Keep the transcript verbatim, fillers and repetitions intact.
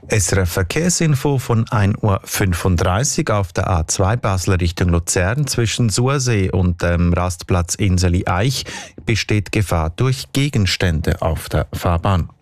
S R F Verkehrsinfo von ein Uhr fünfunddreißig auf der A zwei Basel Richtung Luzern zwischen Sursee und dem Rastplatz Inseli Eich besteht Gefahr durch Gegenstände auf der Fahrbahn.